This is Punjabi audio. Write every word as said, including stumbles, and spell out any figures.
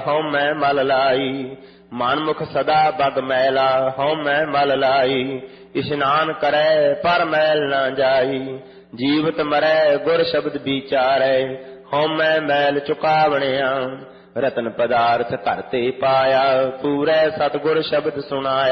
ਹਉ ਮੈਂ ਮਲ ਲਾਈ। ਮਨ ਮੁਖ ਸਦਾ ਬਗ ਮੈਲਾ ਹਉ ਮੈਂ ਮਲ ਲਾਈ। ਇਸ਼ਨਾਨ ਕਰੈ ਪਰ ਮੈਲ ਨਾ ਜਾਈ। ਜੀਵਤ ਮਰੈ ਗੁਰ ਸ਼ਬਦ ਵਿਚਾਰੈ ਹਉ ਮੈਂ ਮੈਲ ਚੁਕਾਵਣਿਆ। ਰਤਨ ਪਦਾਰਥ ਘਰ ਤੇ ਪਾਇਆ ਪੂਰੈ ਸਤਿਗੁਰ ਸ਼ਬਦ ਸੁਣਾਇਆ।